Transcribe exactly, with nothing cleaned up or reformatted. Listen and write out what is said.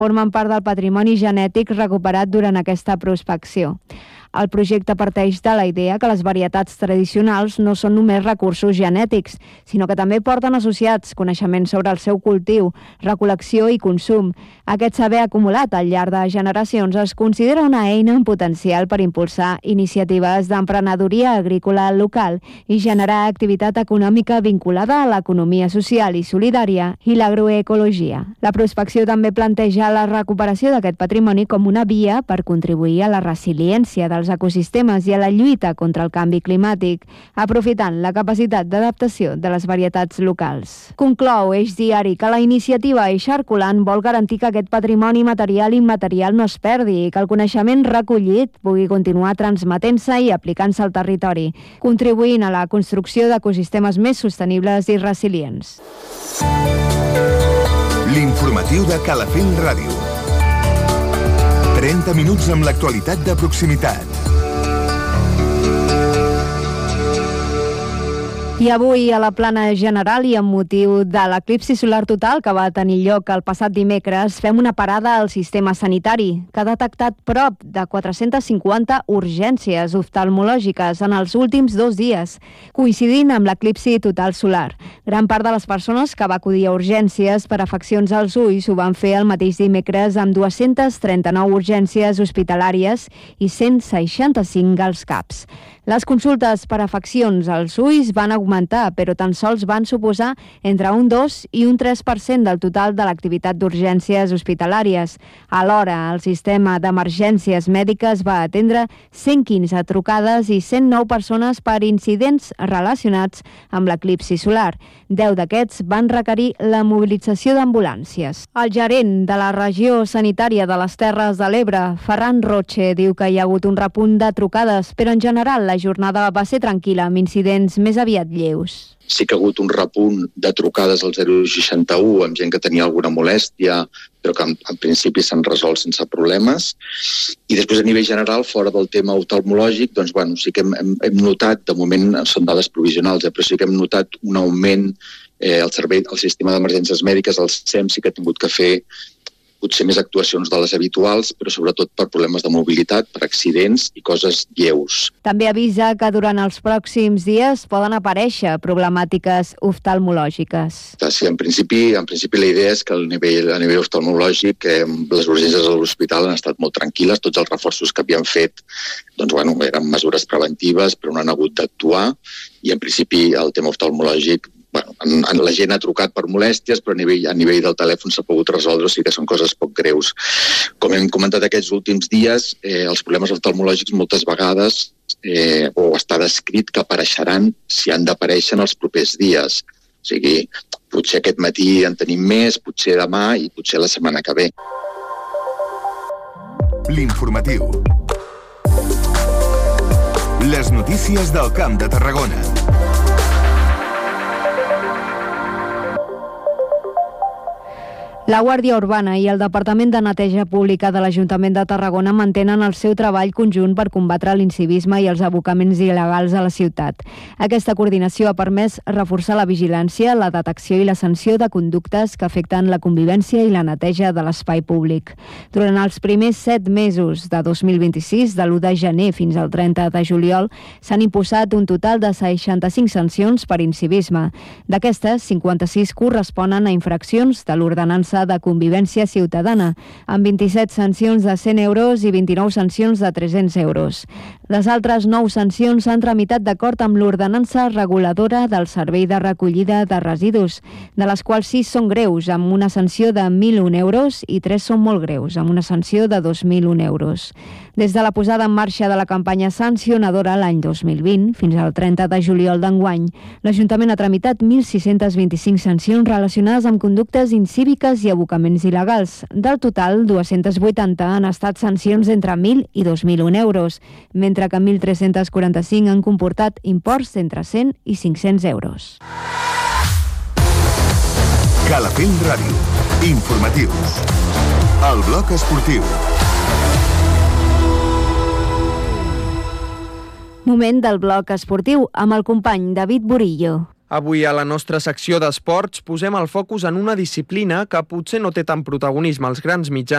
formen part del patrimoni genètic recuperat durant aquesta prospecció. El projecte parteix de la idea que les varietats tradicionals no són només recursos genètics, sinó que també porten associats coneixements sobre el seu cultiu, recol·lecció i consum. Aquest saber acumulat al llarg de generacions es considera una eina en potencial per impulsar iniciatives d'emprenedoria agrícola local i generar activitat econòmica vinculada a l'economia social i solidària i l'agroecologia. La prospecció també planteja la recuperació d'aquest patrimoni com una via per contribuir a la resiliència dels ecosistemes i a la lluita contra el canvi climàtic, aprofitant la capacitat d'adaptació de les varietats locals. Conclou Eix Diari que la iniciativa Eix Arculant vol garantir que aquest patrimoni material i immaterial no es perdi i que el coneixement recollit pugui continuar transmetent-se i aplicant-se al territori, contribuint a la construcció d'ecosistemes més sostenibles i resilients. L'informatiu de Calafell Ràdio. trenta minuts amb l'actualitat de proximitat. I avui a la Plana General i amb motiu de l'eclipsi solar total que va tenir lloc el passat dimecres, fem una parada al sistema sanitari, que ha detectat prop de quatre-centes cinquanta urgències oftalmològiques en els últims dos dies, coincidint amb l'eclipsi total solar. Gran part de les persones que va acudir a urgències per afeccions als ulls ho van fer el mateix dimecres amb dues-centes trenta-nou urgències hospitalàries i cent seixanta-cinc als CAPs. Les consultes per afeccions als ulls van augmentar, però tan sols van suposar entre un dos i un tres per cent del total de l'activitat d'urgències hospitalàries. Alhora, el sistema d'emergències mèdiques va atendre cent quinze trucades i cent nou persones per incidents relacionats amb l'eclipsi solar. deu d'aquests van requerir la mobilització d'ambulàncies. El gerent de la regió sanitària de les Terres de l'Ebre, Ferran Roche, diu que hi ha hagut un repunt de trucades, però en general la jornada va ser tranquil·la, amb incidents més aviat lleus. Sí que ha hagut un repunt de trucades al zero seixanta u amb gent que tenia alguna molèstia, però que en, en principi s'han resolt sense problemes. I després, a nivell general, fora del tema oftalmològic, doncs, bueno, sí que hem, hem, hem notat, de moment són dades provisionals, eh, però sí que hem notat un augment eh, al servei, al sistema d'emergències mèdiques, el S E M sí que ha tingut que fer potser més actuacions de les habituals, però sobretot per problemes de mobilitat, per accidents i coses lleus. També avisa que durant els pròxims dies poden aparèixer problemàtiques oftalmològiques. Sí, en principi, en principi la idea és que a nivell, a nivell oftalmològic eh, les urgències a l'hospital han estat molt tranquil·les, tots els reforços que havien fet doncs, bueno, eren mesures preventives, però no han hagut d'actuar, i en principi el tema oftalmològic, bueno, en, en la gent ha trucat per molèsties, però a nivell, a nivell del telèfon s'ha pogut resoldre, o sigui que són coses poc greus. Com hem comentat aquests últims dies, eh, els problemes oftalmològics moltes vegades eh, o està descrit que apareixeran si han d'aparèixer en els propers dies. O sigui, potser aquest matí en tenim més, potser demà i potser la setmana que ve. L'informatiu. Les notícies del Camp de Tarragona. La Guàrdia Urbana i el Departament de Neteja Pública de l'Ajuntament de Tarragona mantenen el seu treball conjunt per combatre l'incivisme i els abocaments il·legals a la ciutat. Aquesta coordinació ha permès reforçar la vigilància, la detecció i la sanció de conductes que afecten la convivència i la neteja de l'espai públic. Durant els primers set mesos de dos mil vint-i-sis, de l'u de gener fins al trenta de juliol, s'han imposat un total de seixanta-cinc sancions per incivisme. D'aquestes, cinquanta-sis corresponen a infraccions de l'ordenança de convivència ciutadana, amb vint-i-set sancions de cent euros i vint-i-nou sancions de tres-cents euros. Les altres nou sancions s'han tramitat d'acord amb l'ordenança reguladora del Servei de Recollida de Residus, de les quals sis són greus, amb una sanció de mil un euros, i tres són molt greus, amb una sanció de dos mil un euros. Des de la posada en marxa de la campanya sancionadora l'any dos mil vint, fins al trenta de juliol d'enguany, l'Ajuntament ha tramitat mil sis-cents vint-i-cinc sancions relacionades amb conductes incíviques i abocaments il·legals. Del total, dues-centes vuitanta han estat sancions entre mil i dos mil un euros, mentre que mil tres-cents quaranta-cinc han comportat imports entre cent i cinc-cents euros. Calafell Ràdio. Informatius. El bloc esportiu. Moment del bloc esportiu amb el company David Burillo. Avui a la nostra secció d'esports posem el focus en una disciplina que potser no té tant protagonisme als grans mitjans,